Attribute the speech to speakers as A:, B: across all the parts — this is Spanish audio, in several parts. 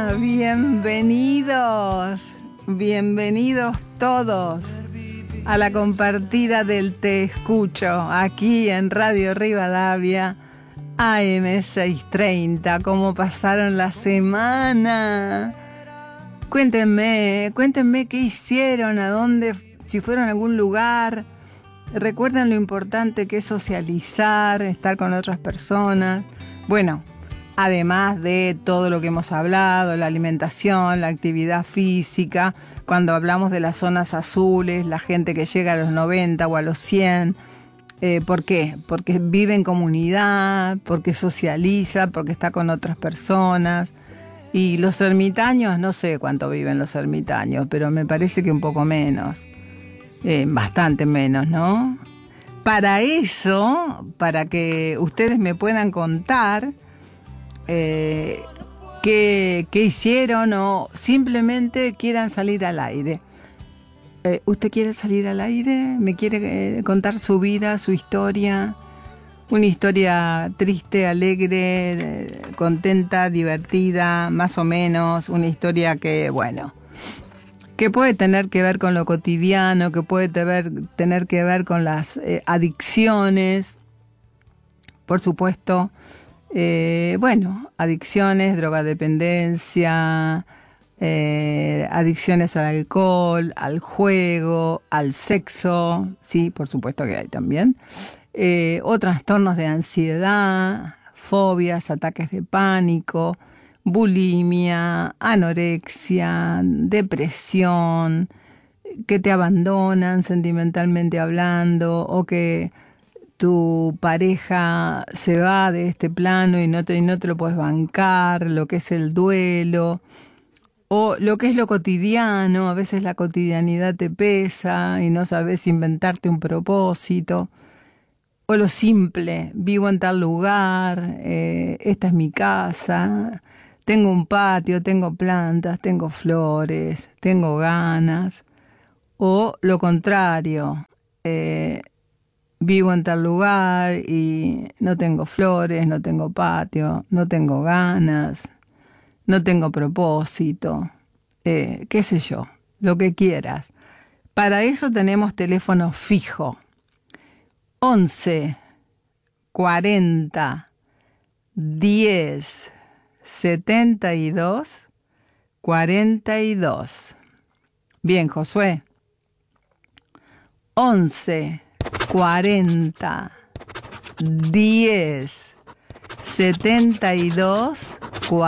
A: Bienvenidos todos a la compartida del Te Escucho, aquí en Radio Rivadavia, AM 630. ¿Cómo pasaron la semana? Cuéntenme qué hicieron, a dónde, si fueron a algún lugar. Recuerden lo importante que es socializar, estar con otras personas. Bueno, además de todo lo que hemos hablado, la alimentación, la actividad física, cuando hablamos de las zonas azules, la gente que llega a los 90 o a los 100, ¿por qué? Porque vive en comunidad, porque socializa, porque está con otras personas. Y los ermitaños, no sé cuánto viven los ermitaños, pero me parece que un poco menos, bastante menos, ¿no? Para eso, para que ustedes me puedan contar qué hicieron o simplemente quieran salir al aire. ¿Usted quiere salir al aire? ¿Me quiere contar su vida, su historia? Una historia triste, alegre, contenta, divertida, más o menos. Una historia que, bueno, que puede tener que ver con lo cotidiano, que puede tener que ver con las adicciones, por supuesto. Adicciones, drogadependencia, adicciones al alcohol, al juego, al sexo, sí, por supuesto que hay también, o trastornos de ansiedad, fobias, ataques de pánico, bulimia, anorexia, depresión, que te abandonan sentimentalmente hablando, o que tu pareja se va de este plano y no te lo puedes bancar, lo que es el duelo, o lo que es lo cotidiano. A veces la cotidianidad te pesa y no sabes inventarte un propósito, o lo simple: vivo en tal lugar, esta es mi casa, tengo un patio, tengo plantas, tengo flores, tengo ganas. O lo contrario, vivo en tal lugar y no tengo flores, no tengo patio, no tengo ganas, no tengo propósito, qué sé yo, lo que quieras. Para eso tenemos teléfono fijo: 11 40 10 72 42. Bien, Josué. 11 40 10 72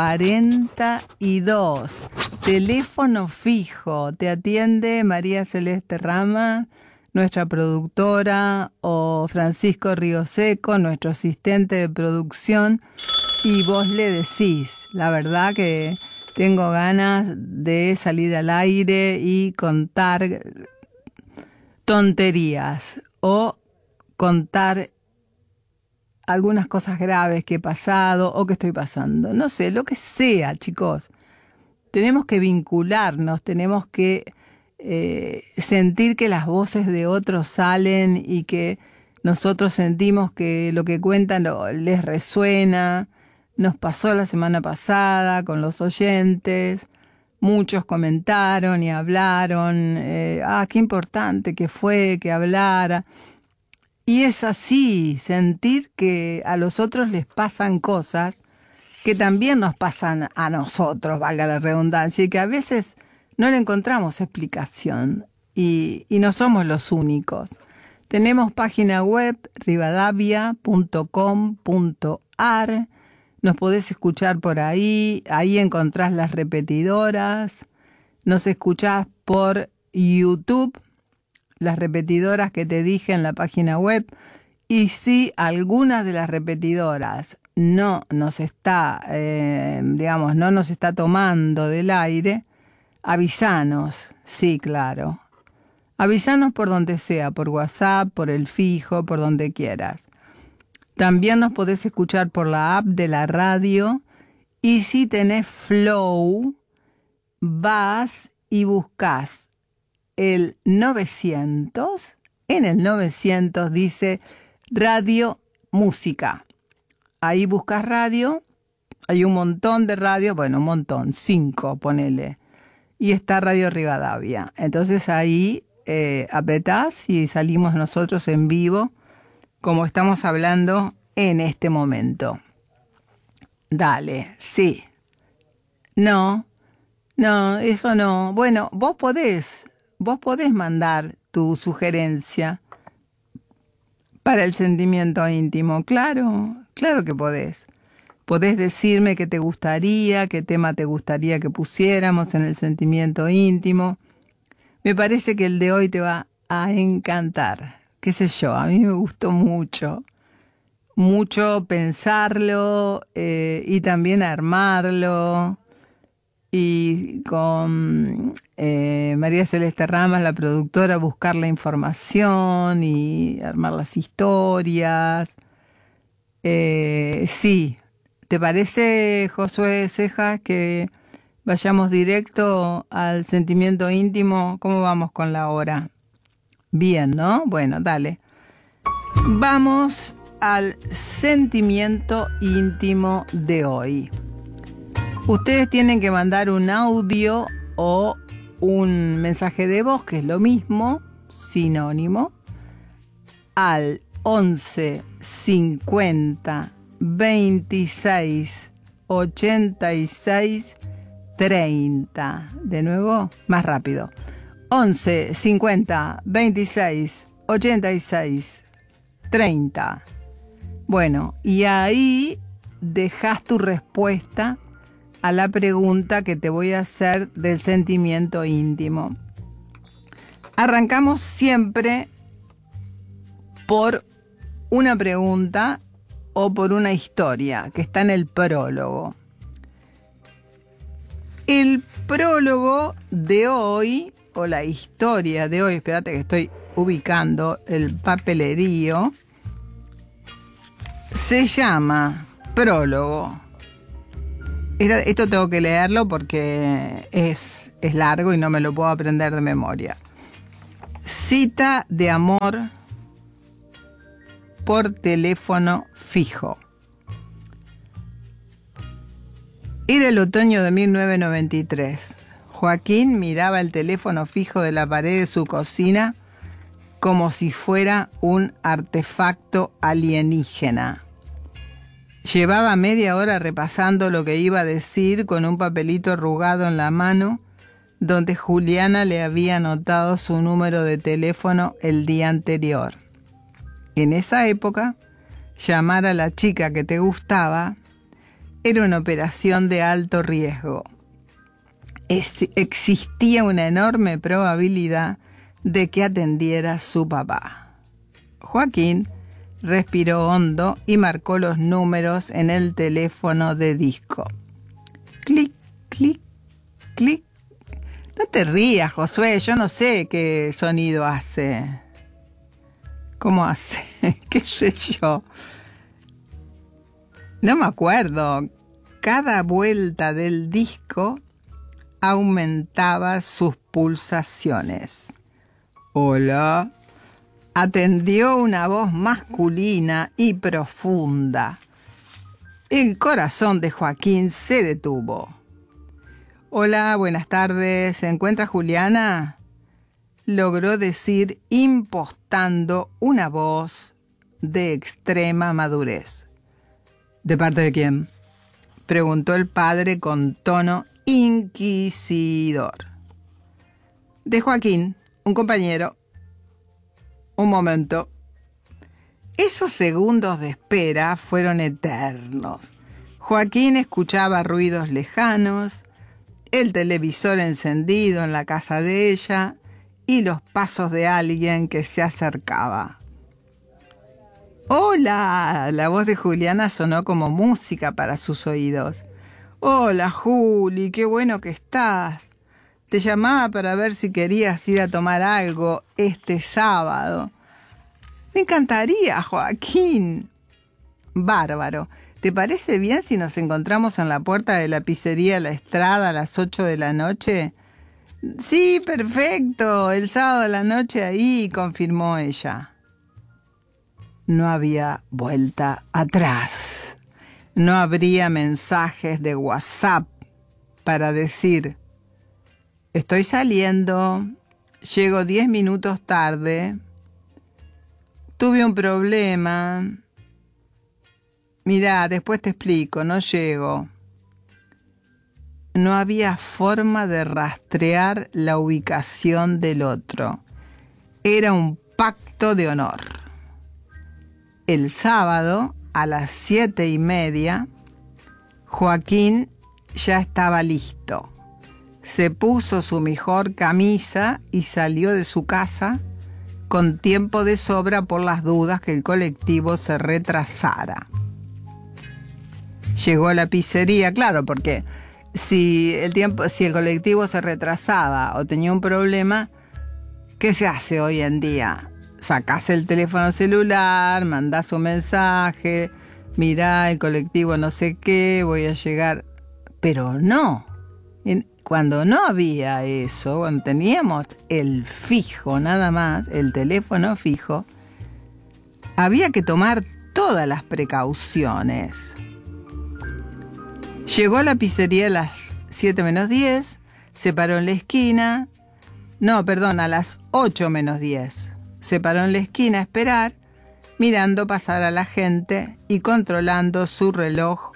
A: 42. Teléfono fijo. Te atiende María Celeste Rama, nuestra productora, o Francisco Rioseco, nuestro asistente de producción, y vos le decís: la verdad que tengo ganas de salir al aire y contar tonterías, o contar algunas cosas graves que he pasado o que estoy pasando. No sé, lo que sea, chicos. Tenemos que vincularnos, tenemos que sentir que las voces de otros salen y que nosotros sentimos que lo que cuentan les resuena. Nos pasó la semana pasada con los oyentes. Muchos comentaron y hablaron, qué importante que fue que hablara. Y es así, sentir que a los otros les pasan cosas que también nos pasan a nosotros, valga la redundancia, y que a veces no le encontramos explicación, y no somos los únicos. Tenemos página web, rivadavia.com.ar. Nos podés escuchar por ahí encontrás las repetidoras. Nos escuchás por YouTube, las repetidoras que te dije en la página web. Y si alguna de las repetidoras no nos está, no nos está tomando del aire, avisanos. Sí, claro. Avisanos por donde sea, por WhatsApp, por el fijo, por donde quieras. También nos podés escuchar por la app de la radio. Y si tenés Flow, vas y buscas el 900. En el 900 dice Radio Música. Ahí buscas radio, hay un montón de radios, bueno, un montón, 5, ponele. Y está Radio Rivadavia. Entonces ahí apretás y salimos nosotros en vivo, como estamos hablando en este momento. Dale, sí. No, eso no. Bueno, vos podés mandar tu sugerencia para el sentimiento íntimo. Claro que podés. Podés decirme qué te gustaría, qué tema te gustaría que pusiéramos en el sentimiento íntimo. Me parece que el de hoy te va a encantar. Qué sé yo, a mí me gustó mucho pensarlo y también armarlo. Y con María Celeste Ramas, la productora, buscar la información y armar las historias. Sí, ¿te parece, Josué Cejas, que vayamos directo al sentimiento íntimo? ¿Cómo vamos con la hora? Bien, ¿no? Bueno, dale. Vamos al sentimiento íntimo de hoy. Ustedes tienen que mandar un audio o un mensaje de voz, que es lo mismo, sinónimo, al 11 50 26 86 30. De nuevo, más rápido. 11 50 26 86 30. Bueno, y ahí dejas tu respuesta a la pregunta que te voy a hacer del sentimiento íntimo. Arrancamos siempre por una pregunta o por una historia que está en el prólogo. El prólogo de hoy, o la historia de hoy, espérate que estoy ubicando el papelerío, se llama Prólogo. Esto tengo que leerlo porque es largo y no me lo puedo aprender de memoria. Cita de amor por teléfono fijo. Era el otoño de 1993. Joaquín miraba el teléfono fijo de la pared de su cocina como si fuera un artefacto alienígena. Llevaba media hora repasando lo que iba a decir con un papelito arrugado en la mano, donde Juliana le había anotado su número de teléfono el día anterior. En esa época, llamar a la chica que te gustaba era una operación de alto riesgo. Existía una enorme probabilidad de que atendiera su papá. Joaquín respiró hondo y marcó los números en el teléfono de disco. Clic, clic, clic. No te rías, Josué, yo no sé qué sonido hace. ¿Cómo hace? ¿Qué sé yo? No me acuerdo. Cada vuelta del disco aumentaba sus pulsaciones. Hola. Atendió una voz masculina y profunda. El corazón de Joaquín se detuvo. Hola, buenas tardes. ¿Se encuentra Juliana? Logró decir impostando una voz de extrema madurez. ¿De parte de quién?, preguntó el padre con tono inquisidor. De Joaquín, un compañero. Un momento. Esos segundos de espera fueron eternos. Joaquín escuchaba ruidos lejanos, el televisor encendido en la casa de ella y los pasos de alguien que se acercaba. ¡Hola! La voz de Juliana sonó como música para sus oídos. ¡Hola, Juli! ¡Qué bueno que estás! Te llamaba para ver si querías ir a tomar algo este sábado. Me encantaría, Joaquín. Bárbaro. ¿Te parece bien si nos encontramos en la puerta de la pizzería La Estrada a las 8 de la noche? Sí, perfecto. El sábado de la noche ahí, confirmó ella. No había vuelta atrás. No habría mensajes de WhatsApp para decir, estoy saliendo, llego 10 minutos tarde, tuve un problema, mirá, después te explico, no llego. No había forma de rastrear la ubicación del otro. Era un pacto de honor. El sábado, a las 7:30, Joaquín ya estaba listo. Se puso su mejor camisa y salió de su casa con tiempo de sobra por las dudas que el colectivo se retrasara. Llegó a la pizzería, claro, porque si el colectivo se retrasaba o tenía un problema, ¿qué se hace hoy en día? Sacás el teléfono celular, mandás un mensaje, mirá, el colectivo no sé qué, voy a llegar. Pero no. Cuando no había eso, cuando teníamos el fijo nada más, el teléfono fijo, había que tomar todas las precauciones. Llegó a la pizzería a las 7:10, se paró en la esquina. No, perdón, a las 8:10. Se paró en la esquina a esperar, mirando pasar a la gente y controlando su reloj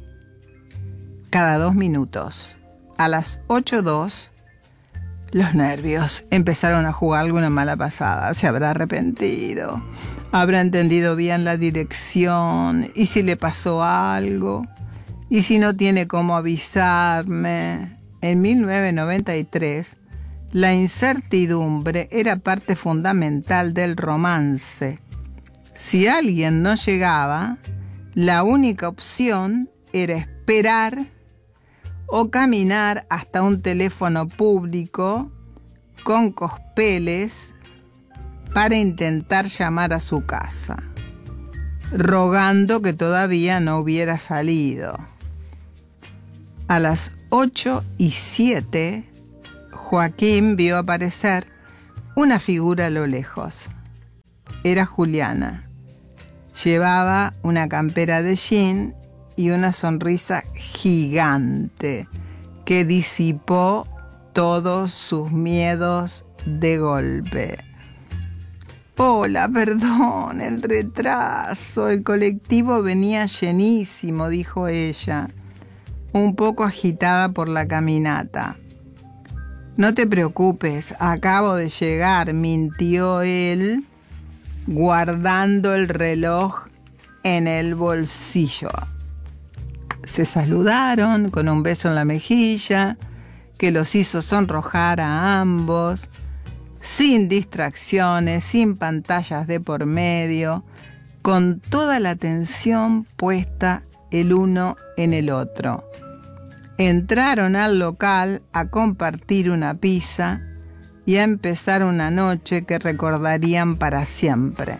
A: cada 2 minutos. A las 8:02, los nervios empezaron a jugar alguna mala pasada. Se habrá arrepentido, habrá entendido bien la dirección, y si le pasó algo, y si no tiene cómo avisarme. En 1993, la incertidumbre era parte fundamental del romance. Si alguien no llegaba, la única opción era esperar o caminar hasta un teléfono público con cospeles para intentar llamar a su casa, rogando que todavía no hubiera salido. A las 8:07, Joaquín vio aparecer una figura a lo lejos. Era Juliana. Llevaba una campera de jean y una sonrisa gigante que disipó todos sus miedos de golpe. Hola, perdón, el retraso. El colectivo venía llenísimo, dijo ella, un poco agitada por la caminata. No te preocupes, acabo de llegar, mintió él, guardando el reloj en el bolsillo. Se saludaron con un beso en la mejilla que los hizo sonrojar a ambos, sin distracciones, sin pantallas de por medio, con toda la atención puesta el uno en el otro. Entraron al local a compartir una pizza y a empezar una noche que recordarían para siempre.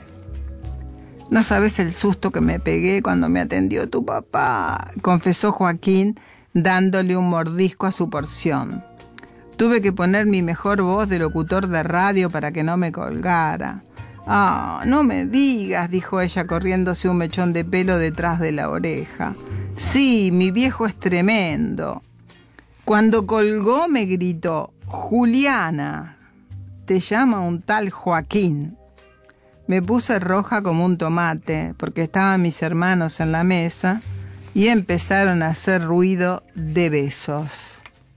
A: No sabes el susto que me pegué cuando me atendió tu papá, confesó Joaquín, dándole un mordisco a su porción. Tuve que poner mi mejor voz de locutor de radio para que no me colgara. Ah, no me digas, dijo ella corriéndose un mechón de pelo detrás de la oreja. Sí, mi viejo es tremendo. Cuando colgó me gritó, Juliana, te llama un tal Joaquín. Me puse roja como un tomate porque estaban mis hermanos en la mesa y empezaron a hacer ruido de besos.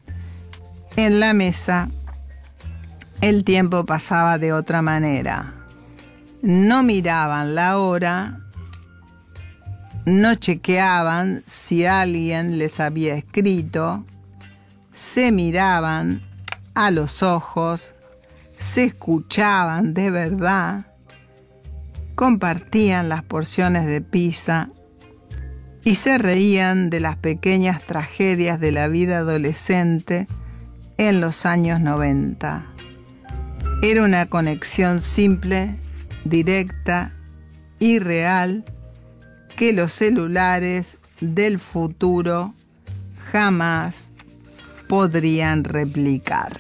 A: En la mesa el tiempo pasaba de otra manera. No miraban la hora, no chequeaban si alguien les había escrito, se miraban a los ojos, se escuchaban de verdad, compartían las porciones de pizza y se reían de las pequeñas tragedias de la vida adolescente en los años 90. Era una conexión simple, directa y real que los celulares del futuro jamás podrían replicar.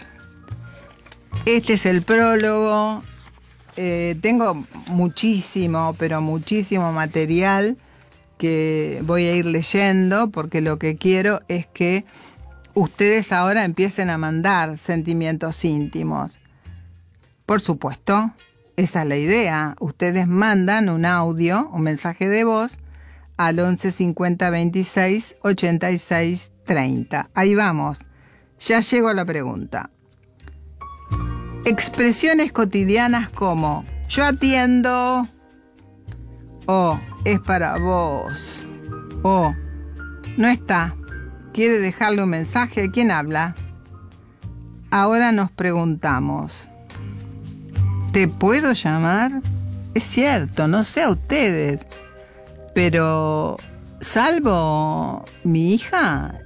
A: Este es el prólogo. Tengo muchísimo, pero muchísimo material que voy a ir leyendo, porque lo que quiero es que ustedes ahora empiecen a mandar sentimientos íntimos. Por supuesto, esa es la idea. Ustedes mandan un audio, un mensaje de voz, al 11 50 26 86 30. Ahí vamos. Ya llego a la pregunta. Expresiones cotidianas como yo atiendo, o es para vos, o no está. ¿Quiere dejarle un mensaje? ¿Quién habla? Ahora nos preguntamos, ¿te puedo llamar? Es cierto, no sé a ustedes, pero salvo mi hija,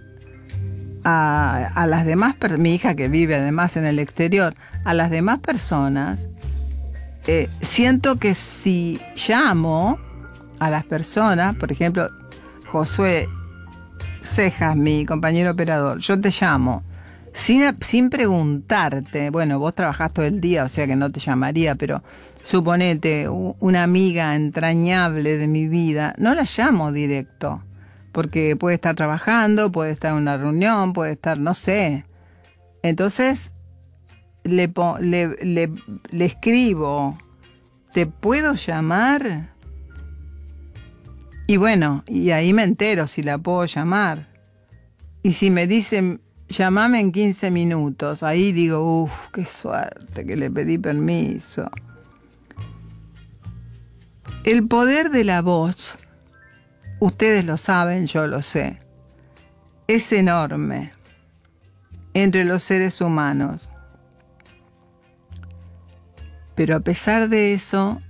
A: a las demás, mi hija que vive además en el exterior, a las demás personas, siento que si llamo a las personas, por ejemplo, Josué Cejas, mi compañero operador, yo te llamo sin preguntarte, bueno, vos trabajás todo el día, o sea que no te llamaría, pero suponete una amiga entrañable de mi vida, no la llamo directo, porque puede estar trabajando, puede estar en una reunión, puede estar, no sé. Entonces le escribo, ¿te puedo llamar? Y bueno, y ahí me entero si la puedo llamar. Y si me dicen, llamame en 15 minutos, ahí digo, qué suerte que le pedí permiso. El poder de la voz, ustedes lo saben, yo lo sé, es enorme entre los seres humanos. Pero a pesar de eso,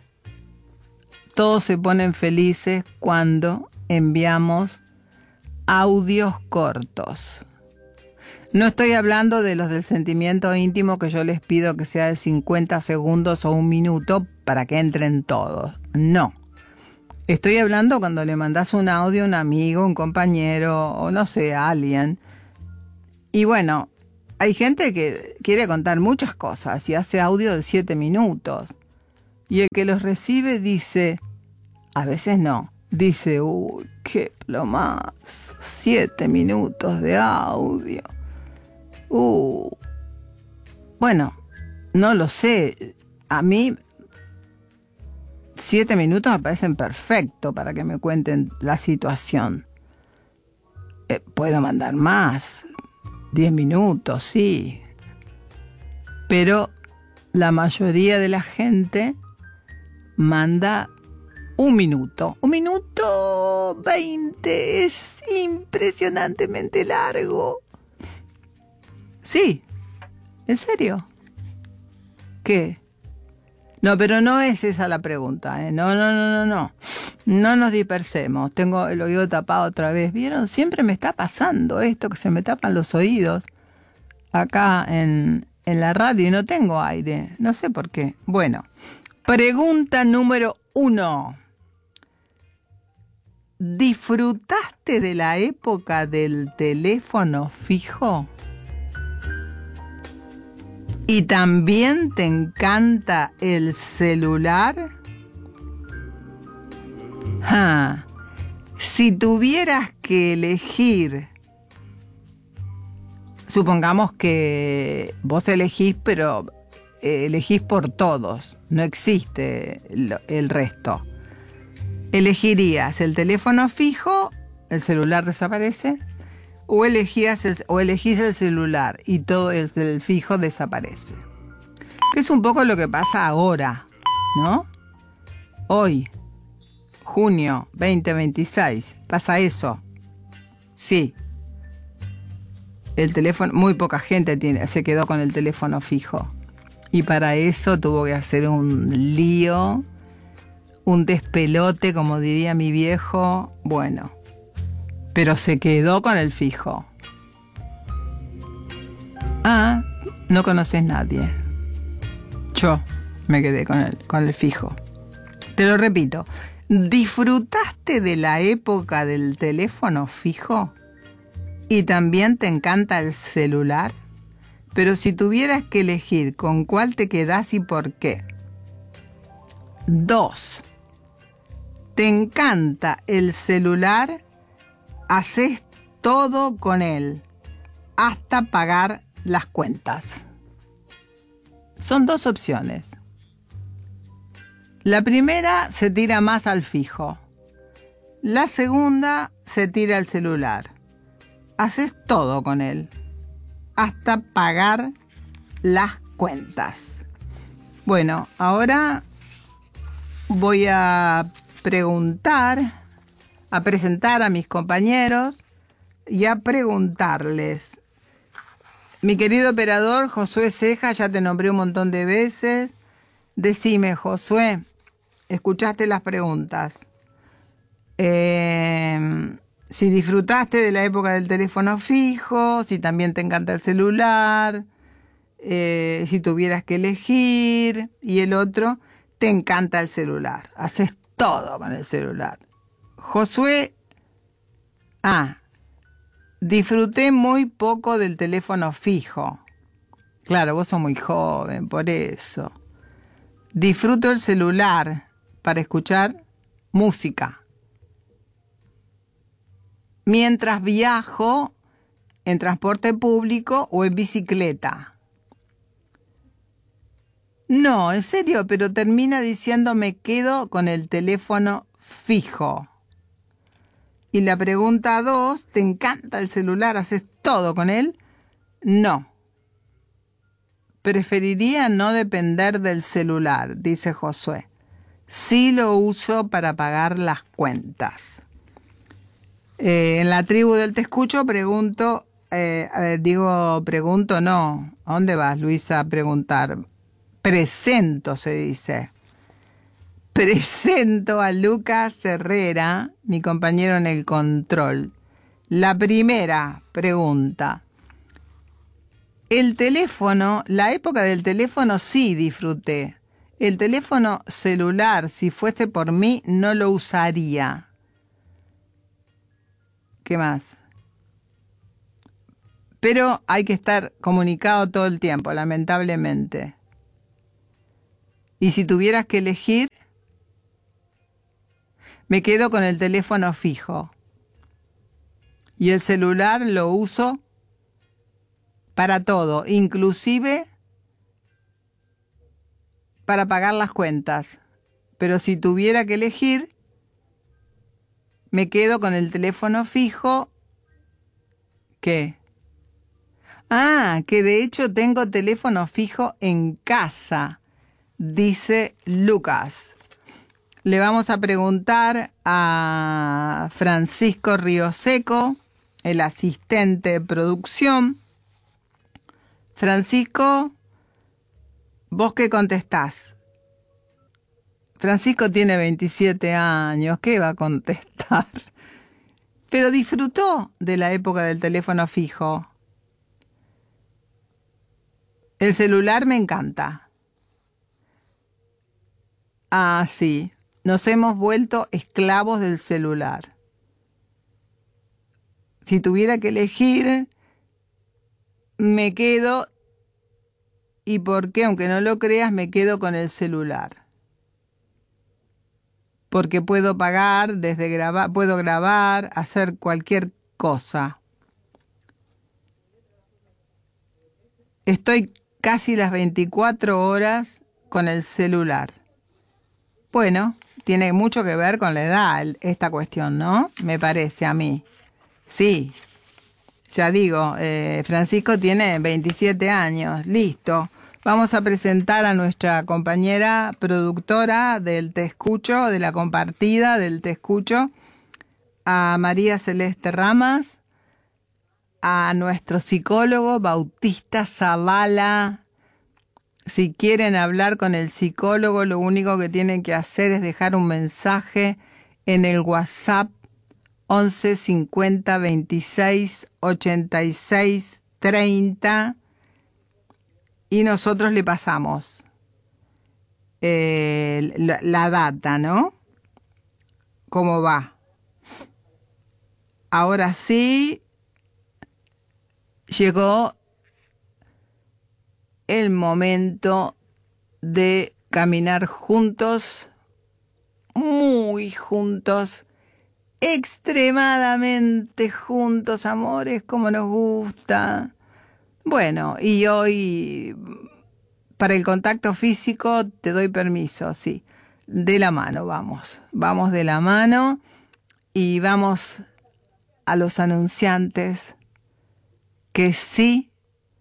A: todos se ponen felices cuando enviamos audios cortos. No estoy hablando de los del sentimiento íntimo que yo les pido que sea de 50 segundos o un minuto para que entren todos. No. Estoy hablando cuando le mandás un audio a un amigo, un compañero o no sé, a alguien. Y bueno, hay gente que quiere contar muchas cosas y hace audio de 7 minutos. Y el que los recibe dice, a veces no, dice, uy, qué plomazo, 7 minutos de audio. Bueno, no lo sé. A mí 7 minutos me parecen perfecto para que me cuenten la situación. Puedo mandar más, 10 minutos, sí. Pero la mayoría de la gente manda 1 minuto. 1 minuto 20 es impresionantemente largo. Sí, ¿en serio? ¿Qué? No, pero no es esa la pregunta, ¿eh? No. No nos dispersemos. Tengo el oído tapado otra vez. ¿Vieron? Siempre me está pasando esto, que se me tapan los oídos acá en la radio y no tengo aire. No sé por qué. Bueno, pregunta número 1. ¿Disfrutaste de la época del teléfono fijo? ¿Y también te encanta el celular? Si tuvieras que elegir, supongamos que vos elegís, pero elegís por todos, no existe el resto. ¿Elegirías el teléfono fijo, el celular desaparece? ¿O elegís el celular y todo el fijo desaparece? Que es un poco lo que pasa ahora, ¿no? Hoy, junio 2026, pasa eso. Sí. El teléfono, muy poca gente se quedó con el teléfono fijo. Y para eso tuvo que hacer un lío, un despelote, como diría mi viejo. Bueno, pero se quedó con el fijo. No conoces nadie. Yo me quedé con el fijo. Te lo repito. ¿Disfrutaste de la época del teléfono fijo? ¿Y también te encanta el celular? Pero si tuvieras que elegir con cuál te quedás y por qué. 2. Te encanta el celular, haces todo con él, hasta pagar las cuentas. Son dos opciones. La primera se tira más al fijo. La segunda se tira al celular. Haces todo con él, hasta pagar las cuentas. Bueno, ahora voy a presentar a mis compañeros y a preguntarles. Mi querido operador Josué Ceja, ya te nombré un montón de veces. Decime, Josué, ¿escuchaste las preguntas? Si disfrutaste de la época del teléfono fijo, si también te encanta el celular, si tuvieras que elegir, y el otro, te encanta el celular, haces todo con el celular. Josué, disfruté muy poco del teléfono fijo. Claro, vos sos muy joven, por eso. Disfruto el celular para escuchar música. Mientras viajo en transporte público o en bicicleta. No, en serio, pero termina diciendo me quedo con el teléfono fijo. Y la pregunta 2, ¿te encanta el celular? ¿Haces todo con él? No. Preferiría no depender del celular, dice Josué. Sí lo uso para pagar las cuentas. En la tribu del Te Escucho pregunto, pregunto no. ¿A dónde vas, Luisa, a preguntar? Presento, se dice. Presento a Lucas Herrera, mi compañero en el control. La primera pregunta. El teléfono, la época del teléfono sí disfruté. El teléfono celular, si fuese por mí, no lo usaría. ¿Qué más? Pero hay que estar comunicado todo el tiempo, lamentablemente. Y si tuvieras que elegir, me quedo con el teléfono fijo. Y el celular lo uso para todo, inclusive para pagar las cuentas. Pero si tuviera que elegir, me quedo con el teléfono fijo. ¿Qué? Que de hecho tengo teléfono fijo en casa, dice Lucas. Le vamos a preguntar a Francisco Ríoseco, el asistente de producción. Francisco, ¿vos qué contestás? Francisco tiene 27 años, ¿qué va a contestar? Pero disfrutó de la época del teléfono fijo. El celular me encanta. Sí, nos hemos vuelto esclavos del celular. Si tuviera que elegir, me quedo, y por qué, aunque no lo creas, me quedo con el celular. Porque puedo pagar, puedo grabar, hacer cualquier cosa. Estoy casi las 24 horas con el celular. Bueno, tiene mucho que ver con la edad esta cuestión, ¿no? Me parece a mí. Sí, ya digo, Francisco tiene 27 años, listo. Vamos a presentar a nuestra compañera productora del Te Escucho, de la compartida del Te Escucho, a María Celeste Ramas, a nuestro psicólogo Bautista Zavala. Si quieren hablar con el psicólogo, lo único que tienen que hacer es dejar un mensaje en el WhatsApp 11 50 26 86 30 y nosotros le pasamos la data, ¿no? ¿Cómo va? Ahora sí, llegó el momento de caminar juntos muy juntos, extremadamente juntos, amores, como nos gusta. Bueno, y hoy para el contacto físico te doy permiso, sí. De la mano vamos de la mano y vamos a los anunciantes que sí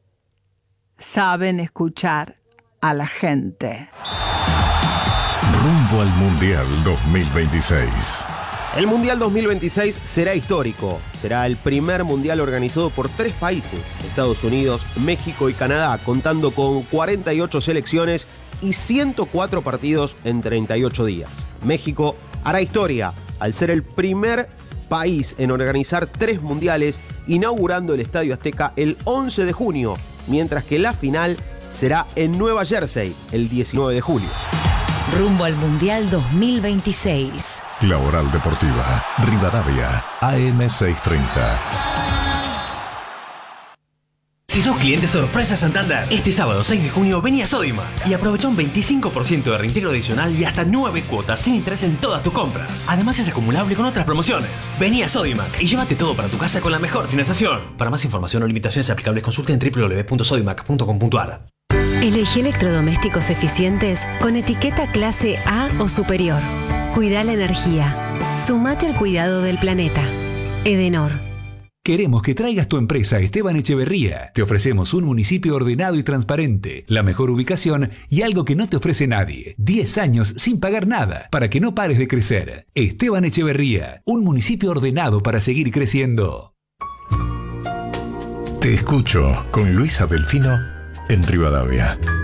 A: saben escuchar a la gente.
B: Rumbo al Mundial 2026.
C: El Mundial 2026 será histórico. Será el primer mundial organizado por 3 países, Estados Unidos, México y Canadá, contando con 48 selecciones y 104 partidos en 38 días. México hará historia al ser el primer país en organizar 3 mundiales, inaugurando el Estadio Azteca el 11 de junio, mientras que la final será en Nueva Jersey el 19 de julio.
D: Rumbo al Mundial 2026.
B: Laboral Deportiva, Rivadavia, AM 630.
E: Si sos cliente sorpresa Santander, este sábado 6 de junio vení a Sodimac y aprovecha un 25% de reintegro adicional y hasta 9 cuotas sin interés en todas tus compras. Además es acumulable con otras promociones. Vení a Sodimac y llévate todo para tu casa con la mejor financiación. Para más información o limitaciones aplicables consulta en www.sodimac.com.ar.
F: Elegí electrodomésticos eficientes con etiqueta clase A o superior. Cuida la energía. Sumate al cuidado del planeta. Edenor.
G: Queremos que traigas tu empresa a Esteban Echeverría. Te ofrecemos un municipio ordenado y transparente, la mejor ubicación y algo que no te ofrece nadie. 10 años sin pagar nada, para que no pares de crecer. Esteban Echeverría, un municipio ordenado para seguir creciendo.
B: Te escucho con Luisa Delfino en Rivadavia.